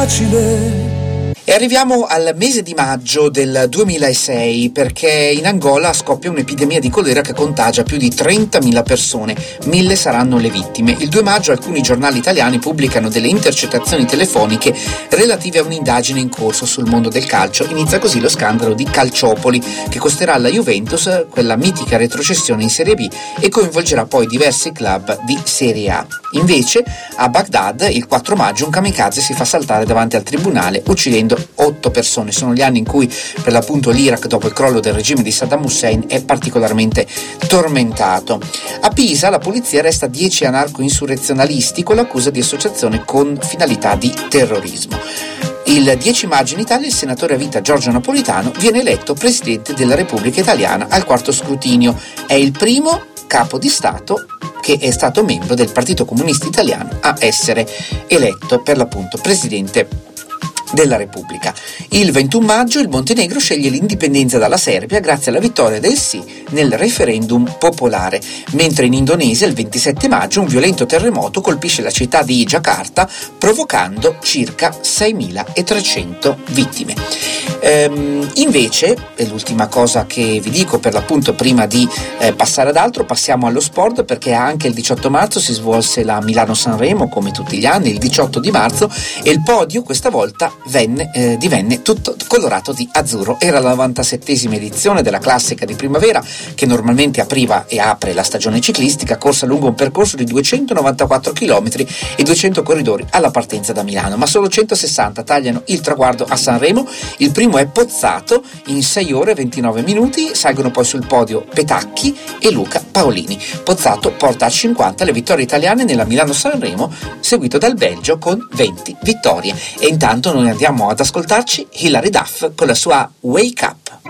E arriviamo al mese di maggio del 2006 perché in Angola scoppia un'epidemia di colera che contagia più di 30.000 persone, 1.000 saranno le vittime. Il 2 maggio alcuni giornali italiani pubblicano delle intercettazioni telefoniche relative a un'indagine in corso sul mondo del calcio. Inizia così lo scandalo di Calciopoli che costerà alla Juventus quella mitica retrocessione in Serie B e coinvolgerà poi diversi club di Serie A. Invece a Baghdad il 4 maggio un kamikaze si fa saltare davanti al tribunale uccidendo 8 persone. Sono gli anni in cui per l'appunto l'Iraq dopo il crollo del regime di Saddam Hussein è particolarmente tormentato. A Pisa la polizia arresta 10 anarco-insurrezionalisti con l'accusa di associazione con finalità di terrorismo. Il 10 maggio in Italia il senatore a vita Giorgio Napolitano viene eletto Presidente della Repubblica Italiana al quarto scrutinio. È il primo capo di Stato che è stato membro del Partito Comunista Italiano a essere eletto per l'appunto Presidente della Repubblica. Il 21 maggio il Montenegro sceglie l'indipendenza dalla Serbia grazie alla vittoria del sì nel referendum popolare, mentre in Indonesia il 27 maggio un violento terremoto colpisce la città di Jakarta provocando circa 6.300 vittime. Invece, è l'ultima cosa che vi dico per l'appunto prima di passare ad altro, passiamo allo sport perché anche il 18 marzo si svolse la Milano-Sanremo come tutti gli anni, il 18 di marzo, e il podio questa volta divenne tutto colorato di azzurro. Era la 97esima edizione della classica di primavera che normalmente apriva e apre la stagione ciclistica, corsa lungo un percorso di 294 km e 200 corridori alla partenza da Milano, ma solo 160 tagliano il traguardo a Sanremo. Il primo è Pozzato in 6 ore e 29 minuti, salgono poi sul podio Petacchi e Luca Paolini. Pozzato porta a 50 le vittorie italiane nella Milano-Sanremo, seguito dal Belgio con 20 vittorie. E intanto noi andiamo ad ascoltarci Hilary Duff con la sua Wake Up.